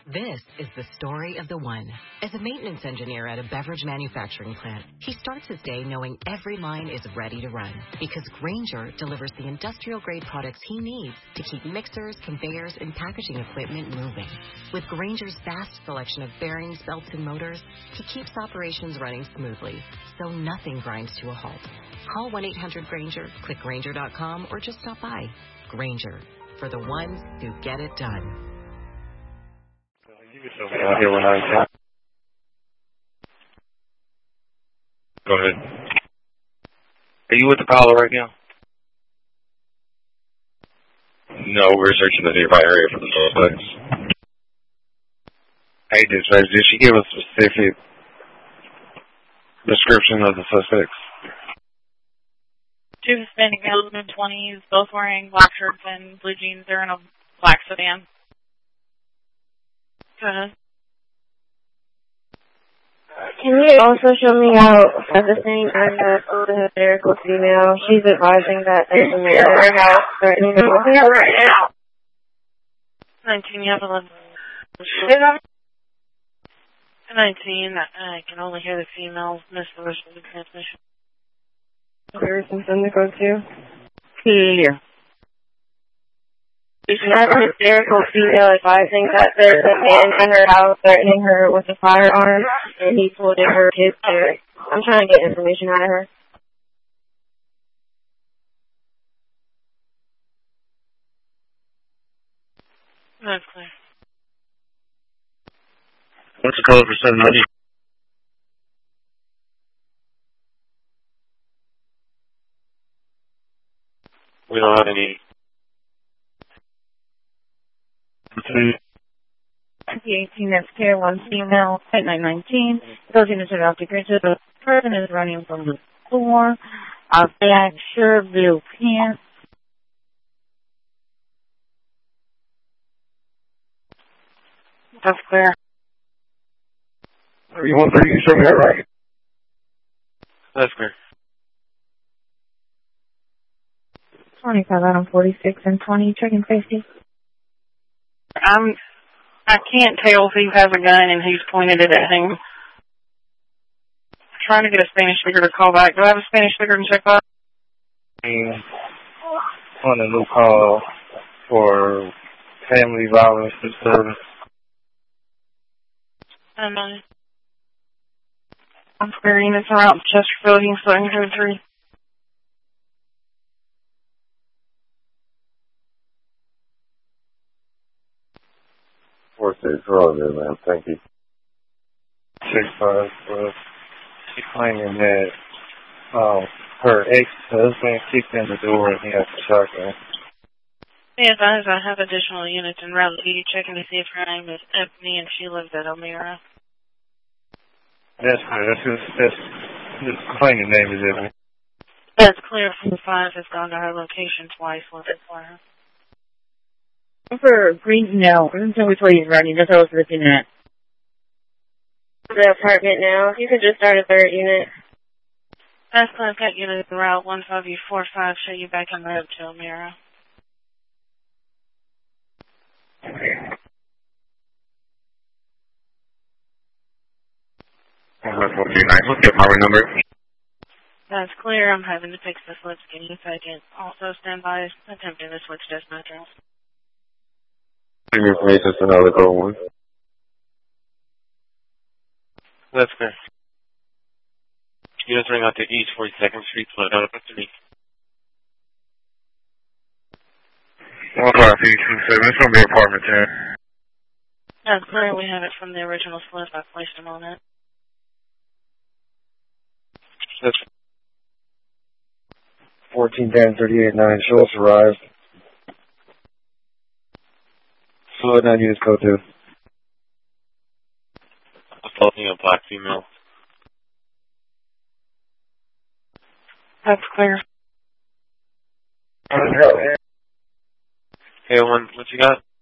This is the story of the one. As a maintenance engineer at a beverage manufacturing plant, he starts his day knowing every line is ready to run because Grainger delivers the industrial-grade products he needs to keep mixers, conveyors, and packaging equipment moving. With Grainger's vast selection of bearings, belts, and motors, he keeps operations running smoothly, so nothing grinds to a halt. Call 1-800-GRAINGER, click Grainger.com, or just stop by. Grainger, for the ones who get it done. Out here 119. Go ahead. Are you with the caller right now? No, we're searching the nearby area for the suspects. Hey, dispatch, did she give a specific description of the suspects? Two Hispanic males in their 20s, both wearing black shirts and blue jeans. They're in a black sedan. Go ahead. Can you also show me out at the same address of the hysterical female? She's advising that there's a man in her house threatening her right now. 19, you have 11. 19, I can only hear the females miss the rest of the transmission. There is something to go to? Here. She's not a hysterical female advising that there's a man in her house threatening her with a firearm, and he's holding her kids there. I'm trying to get information out of her. That's clear. What's the code for 790? We don't have any. 18, that's care, one female, at 919. Those units are out to Grainger. The person is running from the floor. Black shirt, blue pants. That's clear. You want 30, you show me that right? That's clear. 25 out on 46 and 20, checking safety. I can't tell who has a gun and who's pointed it at him. I'm trying to get a Spanish speaker to call back. Do I have a Spanish speaker to check that? On a new call for family violence disturbance. I'm clearing this around Chesterfield, Houston, 703. Wrong there, man. Thank you. 6'5", she's claiming that her ex-husband kicked in the door and he has a shotgun. Yes, I have additional units en route. Are you checking to see if her name is Ebony and she lives at Elmira? That's clear. That's claiming name is Ebony. That's clear. 5 has gone to her location twice looking for her. For Green, no. I don't know which way he's running. That's what I was looking at. The apartment now. You can just start a third unit. That's clear. I've got units en route. 15845. Show you back on the road to Elmira. Let's get my number. That's clear. I'm having to fix the slips. Give me a second. Also stand by attempting to switch dispatch roles. Information to another code one. That's fair. Units ring out to East 42nd Street, split out up to me. 15827, it's going to be apartment 10. That's clear. We have it from the original slip. I placed them on it. That's 14-10-38-9, Schultz arrived. Slow down, units code 2. Assaulting a black female. That's clear. Hey, what you got?